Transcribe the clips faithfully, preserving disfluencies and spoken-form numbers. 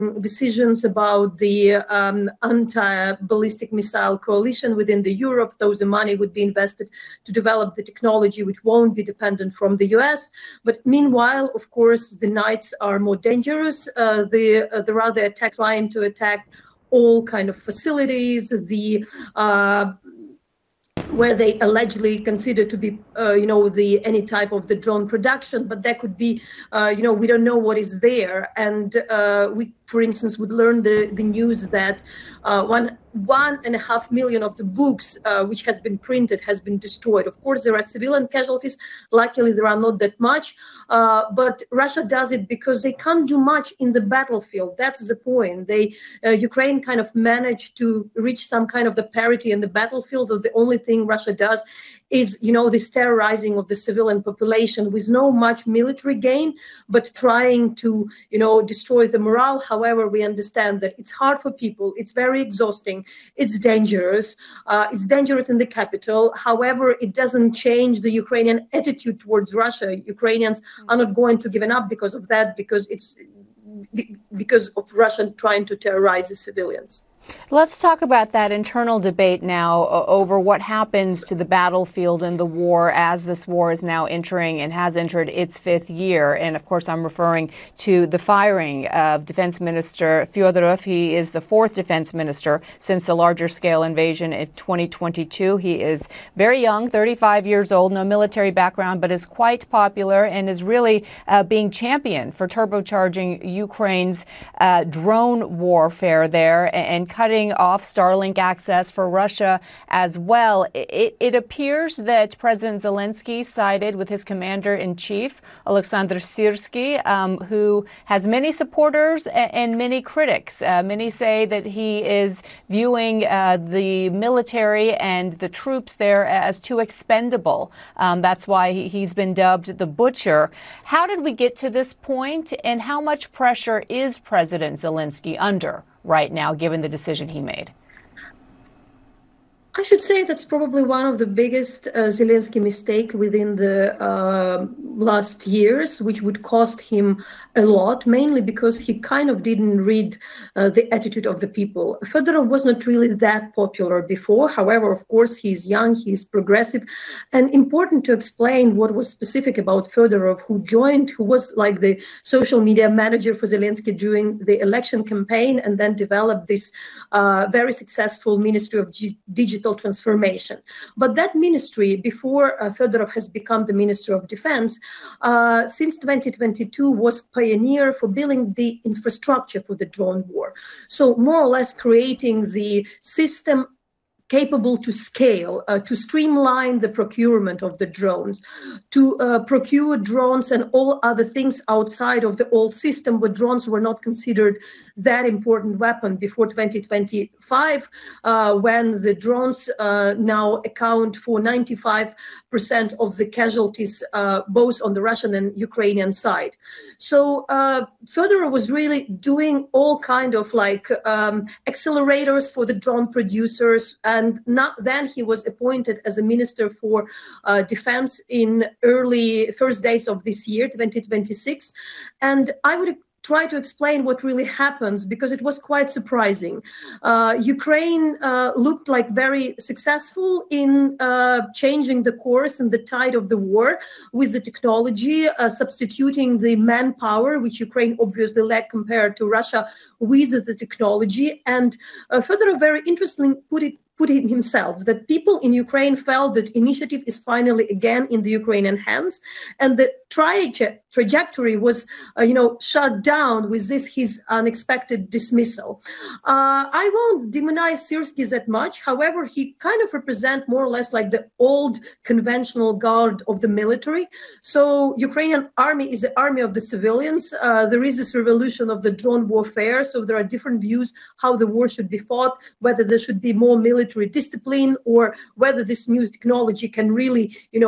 decisions about the um, anti-ballistic missile coalition within the Europe. Those the money would be invested to develop the technology which won't be dependent from the U S. But meanwhile, of course, the Knights are more dangerous. Uh, the uh, the rather attack trying to attack all kind of facilities, the uh, where they allegedly consider to be, uh, you know, the any type of the drone production, but that could be, uh, you know, we don't know what is there. And uh, we, for instance, would learn the, the news that uh, one one and a half million of the books uh, which has been printed has been destroyed. Of course, there are civilian casualties. Luckily, there are not that much. Uh, but Russia does it because they can't do much in the battlefield. That's the point. They uh, Ukraine kind of managed to reach some kind of the parity in the battlefield. The only thing Russia does is, you know, this terrorizing of the civilian population with no much military gain, but trying to, you know, destroy the morale. However, we understand that it's hard for people. It's very exhausting. It's dangerous. Uh, it's dangerous in the capital. However, it doesn't change the Ukrainian attitude towards Russia. Ukrainians are not going to give up because of that, because it's because of Russia trying to terrorize the civilians. Let's talk about that internal debate now over what happens to the battlefield and the war as this war is now entering and has entered its fifth year. And of course, I'm referring to the firing of Defense Minister Fyodorov. He is the fourth defense minister since the larger scale invasion in twenty twenty-two. He is very young, thirty-five years old, no military background, but is quite popular and is really uh, being championed for turbocharging Ukraine's uh, drone warfare there and cutting off Starlink access for Russia as well. It, it appears that President Zelensky sided with his commander-in-chief, Alexander Syrsky, um, who has many supporters and, and many critics. Uh, many say that he is viewing uh, the military and the troops there as too expendable. Um, that's why he, he's been dubbed the Butcher. How did we get to this point, and how much pressure is President Zelensky under right now, given the decision he made? I should say that's probably one of the biggest uh, Zelensky mistake within the uh, last years, which would cost him a lot, mainly because he kind of didn't read uh, the attitude of the people. Fedorov was not really that popular before. However, of course, he's young, he's progressive, and important to explain what was specific about Fedorov, who joined, who was like the social media manager for Zelensky during the election campaign, and then developed this uh, very successful Ministry of G Digital Transformation. But that ministry, before uh, Fedorov has become the Minister of Defense, uh, since twenty twenty-two was pioneer for building the infrastructure for the drone war. So more or less creating the system capable to scale, uh, to streamline the procurement of the drones, to uh, procure drones and all other things outside of the old system, where drones were not considered that important weapon before twenty twenty-five, uh, when the drones uh, now account for ninety-five percent of the casualties, uh, both on the Russian and Ukrainian side. So uh, Fedorov was really doing all kind of like um, accelerators for the drone producers. And not, then he was appointed as a minister for uh, defense in early first days of this year, twenty twenty-six. And I would try to explain what really happens, because it was quite surprising. Uh, Ukraine uh, looked like very successful in uh, changing the course and the tide of the war with the technology, uh, substituting the manpower, which Ukraine obviously lacked compared to Russia, with the technology. And uh, Fedorov very interestingly put it put it himself, that people in Ukraine felt that initiative is finally again in the Ukrainian hands, and the traje trajectory was, uh, you know, shut down with this his unexpected dismissal. Uh, I won't demonize Syrsky that much. However, he kind of represent more or less like the old conventional guard of the military. So Ukrainian army is the army of the civilians. Uh, there is this revolution of the drone warfare. So there are different views how the war should be fought, whether there should be more military discipline, or whether this new technology can really, you know,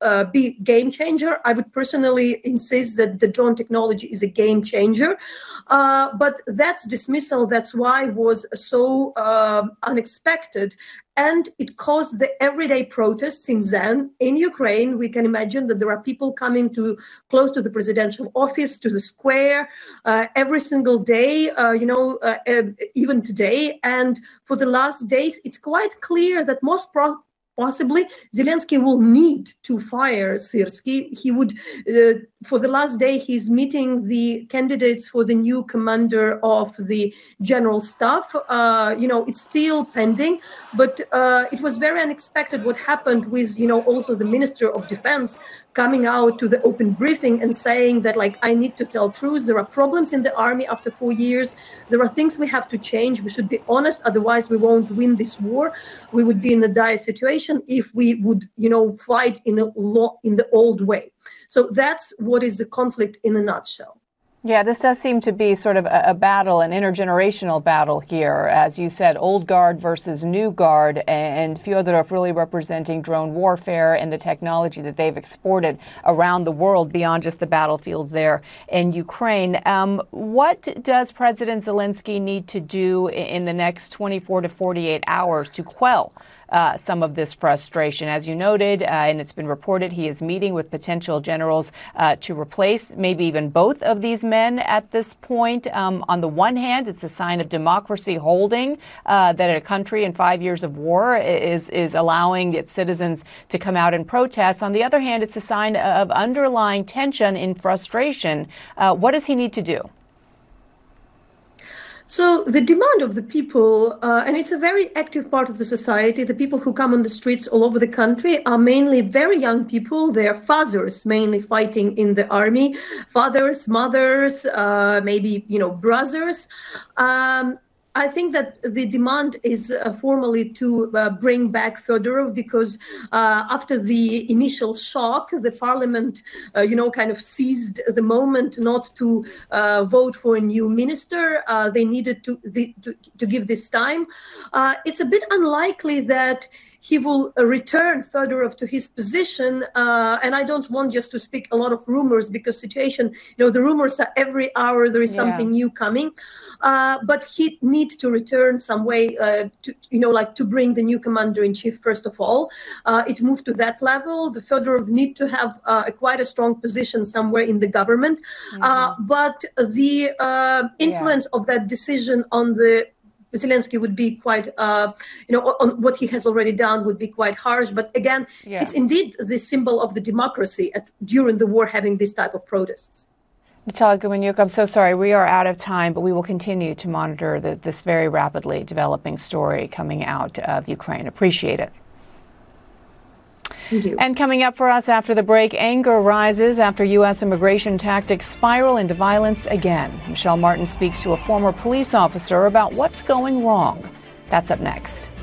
uh, be game changer. I would personally insist that the drone technology is a game changer. Uh, but that's dismissal, that's why was so uh, unexpected. And it caused the everyday protests since then in Ukraine. We can imagine that there are people coming to close to the presidential office, to the square, uh, every single day, uh, you know, uh, uh, even today. And for the last days, it's quite clear that most pro possibly Zelensky will need to fire Syrskyi. He would, uh, for the last day, he's meeting the candidates for the new commander of the general staff. Uh, you know, it's still pending, but uh, it was very unexpected what happened with, you know, also the Minister of Defense coming out to the open briefing and saying that, like, I need to tell truth. There are problems in the army after four years. There are things we have to change. We should be honest, otherwise we won't win this war. We would be in a dire situation if we would, you know, fight in the law in the old way. So that's what is the conflict in a nutshell. Yeah, this does seem to be sort of a, a battle, an intergenerational battle here. As you said, old guard versus new guard, and Fyodorov really representing drone warfare and the technology that they've exported around the world beyond just the battlefields there in Ukraine. Um, what does President Zelensky need to do in the next twenty-four to forty-eight hours to quell Uh, some of this frustration? As you noted, uh, and it's been reported, he is meeting with potential generals uh, to replace maybe even both of these men at this point. Um, on the one hand, it's a sign of democracy holding, uh, that a country in five years of war is, is allowing its citizens to come out and protest. On the other hand, it's a sign of underlying tension and frustration. Uh, what does he need to do? So the demand of the people, uh, and it's a very active part of the society, the people who come on the streets all over the country are mainly very young people. They are fathers mainly fighting in the army, fathers, mothers, uh, maybe, you know, brothers. Um, I think that the demand is uh, formally to uh, bring back Fedorov because uh, after the initial shock, the parliament, uh, you know, kind of seized the moment not to uh, vote for a new minister. Uh, they needed to, the, to, to give this time. Uh, it's a bit unlikely that he will return Fedorov to his position. Uh, and I don't want just to speak a lot of rumors because situation, you know, the rumors are every hour, there is yeah. something new coming. Uh, but he needs to return some way uh, to, you know, like to bring the new commander-in-chief, first of all. Uh, it moved to that level. The Fedorov need to have uh, a quite a strong position somewhere in the government. Mm-hmm. uh, but the uh, influence yeah. of that decision on the Zelensky would be quite, uh, you know, on what he has already done would be quite harsh. But again, yeah. it's indeed the symbol of the democracy at, during the war having this type of protests. Natalia Gumeniuk, I'm so sorry. We are out of time, but we will continue to monitor the, this very rapidly developing story coming out of Ukraine. Appreciate it. Thank you. And coming up for us after the break, anger rises after U S immigration tactics spiral into violence again. Michelle Martin speaks to a former police officer about what's going wrong. That's up next.